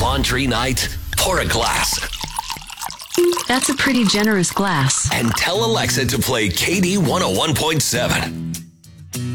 laundry night? Pour a glass. That's a pretty generous glass. And tell Alexa to play KD 101.7.